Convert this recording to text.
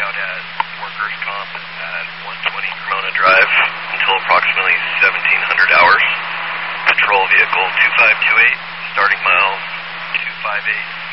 out at workers' comp at 120 Cremona Drive until approximately 1700 hours. Patrol vehicle 2528, starting miles 258.